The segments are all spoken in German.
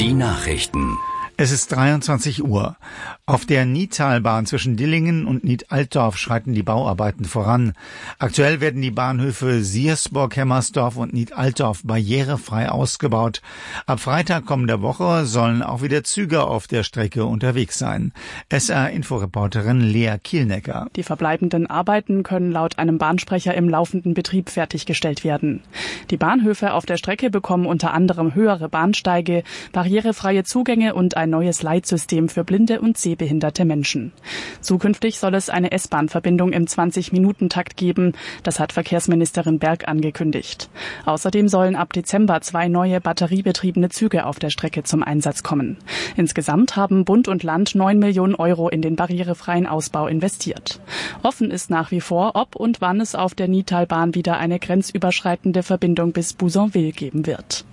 Die Nachrichten. Es ist 23 Uhr. Auf der Nidtalbahn zwischen Dillingen und Nied-Altdorf schreiten die Bauarbeiten voran. Aktuell werden die Bahnhöfe Siersburg, Hemmersdorf und Nied-Altdorf barrierefrei ausgebaut. Ab Freitag kommender Woche sollen auch wieder Züge auf der Strecke unterwegs sein. SR-Inforeporterin Lea Kielnecker. Die verbleibenden Arbeiten können laut einem Bahnsprecher im laufenden Betrieb fertiggestellt werden. Die Bahnhöfe auf der Strecke bekommen unter anderem höhere Bahnsteige, barrierefreie Zugänge und ein neues Leitsystem für blinde und sehbehinderte Menschen. Zukünftig soll es eine S-Bahn-Verbindung im 20-Minuten-Takt geben. Das hat Verkehrsministerin Berg angekündigt. Außerdem sollen ab Dezember 2 neue batteriebetriebene Züge auf der Strecke zum Einsatz kommen. Insgesamt haben Bund und Land 9 Millionen Euro in den barrierefreien Ausbau investiert. Offen ist nach wie vor, ob und wann es auf der Nidtalbahn wieder eine grenzüberschreitende Verbindung bis Bougainville geben wird.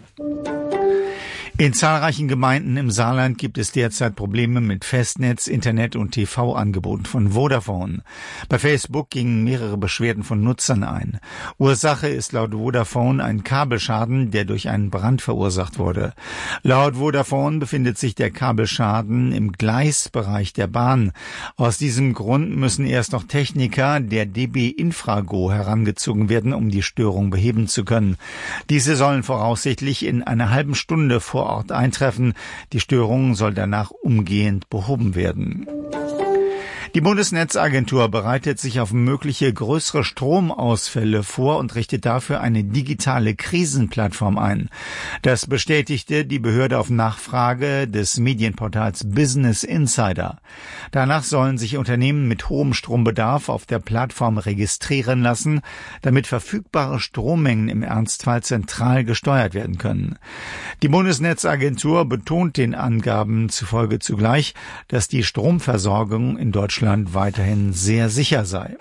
In zahlreichen Gemeinden im Saarland gibt es derzeit Probleme mit Festnetz, Internet und TV-Angeboten von Vodafone. Bei Facebook gingen mehrere Beschwerden von Nutzern ein. Ursache ist laut Vodafone ein Kabelschaden, der durch einen Brand verursacht wurde. Laut Vodafone befindet sich der Kabelschaden im Gleisbereich der Bahn. Aus diesem Grund müssen erst noch Techniker der DB Infrago herangezogen werden, um die Störung beheben zu können. Diese sollen voraussichtlich in einer halben Stunde vor Ort eintreffen. Die Störung soll danach umgehend behoben werden. Die Bundesnetzagentur bereitet sich auf mögliche größere Stromausfälle vor und richtet dafür eine digitale Krisenplattform ein. Das bestätigte die Behörde auf Nachfrage des Medienportals Business Insider. Danach sollen sich Unternehmen mit hohem Strombedarf auf der Plattform registrieren lassen, damit verfügbare Strommengen im Ernstfall zentral gesteuert werden können. Die Bundesnetzagentur betont den Angaben zufolge zugleich, dass die Stromversorgung in Deutschland weiterhin sehr sicher sei.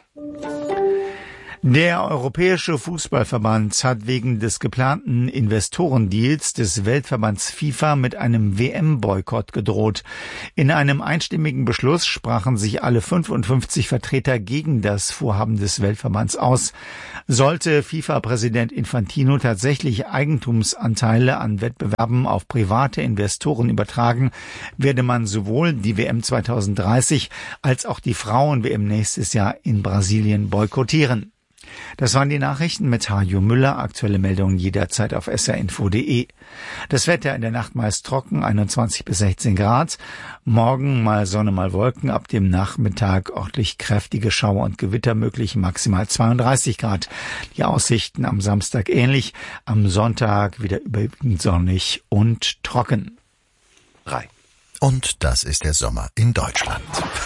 Der Europäische Fußballverband hat wegen des geplanten Investorendeals des Weltverbands FIFA mit einem WM-Boykott gedroht. In einem einstimmigen Beschluss sprachen sich alle 55 Vertreter gegen das Vorhaben des Weltverbands aus. Sollte FIFA-Präsident Infantino tatsächlich Eigentumsanteile an Wettbewerben auf private Investoren übertragen, werde man sowohl die WM 2030 als auch die Frauen-WM nächstes Jahr in Brasilien boykottieren. Das waren die Nachrichten mit Hajo Müller. Aktuelle Meldungen jederzeit auf srinfo.de. Das Wetter in der Nacht meist trocken, 21 bis 16 Grad. Morgen mal Sonne, mal Wolken. Ab dem Nachmittag örtlich kräftige Schauer und Gewitter möglich, maximal 32 Grad. Die Aussichten am Samstag ähnlich. Am Sonntag wieder überwiegend sonnig und trocken. Und das ist der Sommer in Deutschland.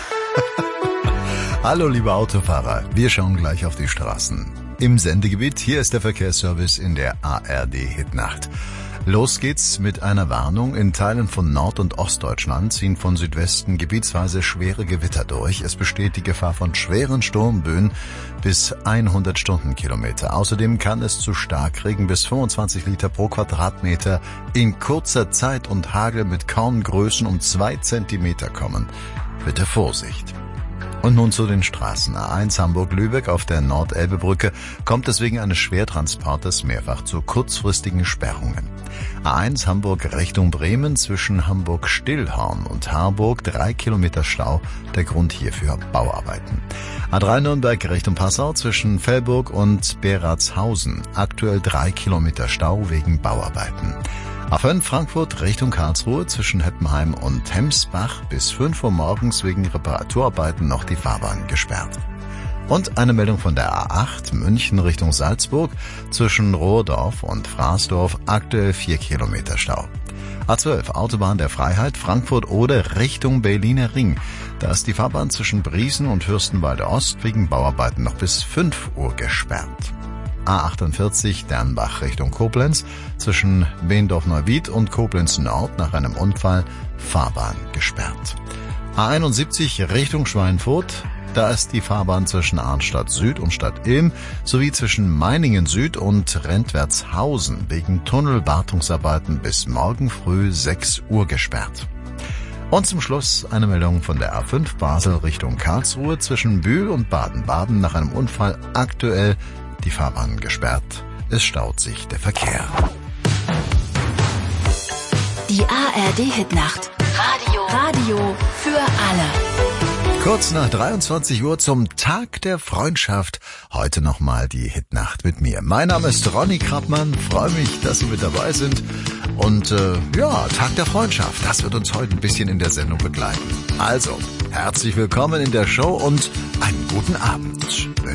Hallo liebe Autofahrer, wir schauen gleich auf die Straßen. Im Sendegebiet, hier ist der Verkehrsservice in der ARD-Hitnacht. Los geht's mit einer Warnung. In Teilen von Nord- und Ostdeutschland ziehen von Südwesten gebietsweise schwere Gewitter durch. Es besteht die Gefahr von schweren Sturmböen bis 100 Stundenkilometer. Außerdem kann es zu Starkregen bis 25 Liter pro Quadratmeter in kurzer Zeit und Hagel mit Korngrößen um 2 Zentimeter kommen. Bitte Vorsicht. Und nun zu den Straßen. A1 Hamburg-Lübeck auf der Nordelbebrücke kommt es wegen eines Schwertransporters mehrfach zu kurzfristigen Sperrungen. A1 Hamburg Richtung Bremen zwischen Hamburg-Stillhorn und Harburg 3 Kilometer Stau, der Grund hierfür Bauarbeiten. A3 Nürnberg Richtung Passau zwischen Velburg und Beratshausen, aktuell 3 Kilometer Stau wegen Bauarbeiten. A5 Frankfurt Richtung Karlsruhe zwischen Heppenheim und Hemsbach bis 5 Uhr morgens wegen Reparaturarbeiten noch die Fahrbahn gesperrt. Und eine Meldung von der A8 München Richtung Salzburg zwischen Rohrdorf und Fraßdorf, aktuell 4 Kilometer Stau. A12 Autobahn der Freiheit Frankfurt-Oder Richtung Berliner Ring. Da ist die Fahrbahn zwischen Briesen und Fürstenwalde Ost wegen Bauarbeiten noch bis 5 Uhr gesperrt. A48 Dernbach Richtung Koblenz zwischen Beendorf-Neuwied und Koblenz Nord nach einem Unfall Fahrbahn gesperrt. A71 Richtung Schweinfurt, da ist die Fahrbahn zwischen Arnstadt Süd und Stadt Ilm sowie zwischen Meiningen Süd und Rentwertshausen wegen Tunnelwartungsarbeiten bis morgen früh 6 Uhr gesperrt. Und zum Schluss eine Meldung von der A5 Basel Richtung Karlsruhe zwischen Bühl und Baden-Baden nach einem Unfall aktuell die Fahrbahn gesperrt. Es staut sich der Verkehr. Die Die ARD-Hitnacht. Radio für alle. Kurz nach 23 Uhr zum Tag der Freundschaft. Heute nochmal die Hitnacht mit mir. Mein Name ist Ronny Krappmann. Freue mich, dass Sie mit dabei sind. Und Tag der Freundschaft. Das wird uns heute ein bisschen in der Sendung begleiten. Also, herzlich willkommen in der Show und einen guten Abend.